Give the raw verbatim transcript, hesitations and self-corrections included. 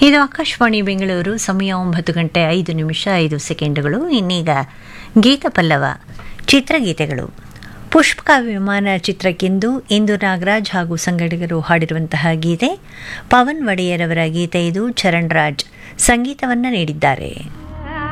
ಇದು ಆಕಾಶವಾಣಿ ಬೆಂಗಳೂರು. ಸಮಯ ಒಂಬತ್ತು ಗಂಟೆ ಐದು ನಿಮಿಷ ಐದು ಸೆಕೆಂಡುಗಳು. ಇನ್ನೀಗ ಗೀತ ಪಲ್ಲವ ಚಿತ್ರಗೀತೆಗಳು. ಪುಷ್ಪಕ ವಿಮಾನ ಚಿತ್ರಕ್ಕೆಂದು ಇಂದು ನಾಗರಾಜ್ ಹಾಗೂ ಸಂಗಡಿಗರು ಹಾಡಿರುವಂತಹ ಗೀತೆ. ಪವನ್ ಒಡೆಯರ್ ಅವರ ಗೀತೆ ಇದು. ಚರಣ್ ರಾಜ್ ಸಂಗೀತವನ್ನು ನೀಡಿದ್ದಾರೆ.